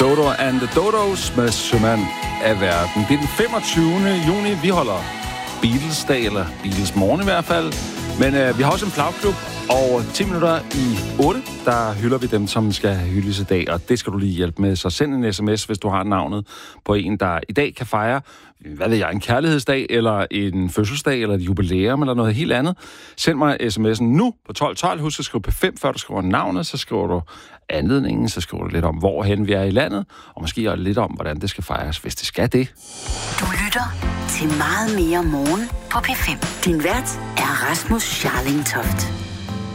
Dodo and the Dodos med Sømand af verden. Det er den 25. juni, vi holder Beatles-dag, eller Beatles-morgen i hvert fald. Men vi har også en flagklub, og 10 minutter i 8, der hylder vi dem, som skal hyldes i dag, og det skal du lige hjælpe med. Så send en sms, hvis du har navnet på en, der i dag kan fejre, hvad ved jeg, en kærlighedsdag, eller en fødselsdag, eller et jubilæum, eller noget helt andet. Send mig sms'en nu på 1212. Husk at skrive P5, før du skriver navnet, så skriver du anledningen, så skriver du lidt om, hvorhen vi er i landet, og måske også lidt om, hvordan det skal fejres, hvis det skal det. Du lytter til Meget mere morgen på P5. Din vært er Rasmus Scharling Toft.